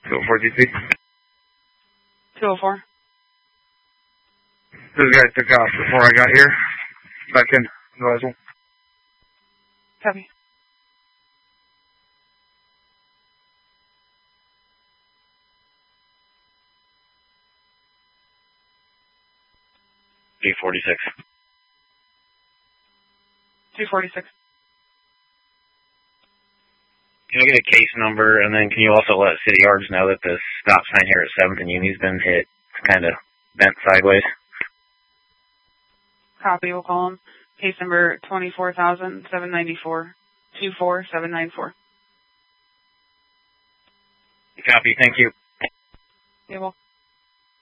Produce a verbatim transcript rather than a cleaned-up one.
two oh four D C. two oh four. This guy took off before I got here. Back in. Advisable. Copy. B forty-six. two forty-six. Can I get a case number, and then can you also let City Yards know that the stop sign here at seventh and Uni's been hit, kind of bent sideways? Copy, we'll call him. Case number twenty-four thousand seven hundred ninety-four, two four seven nine four. Copy, thank you. You're welcome.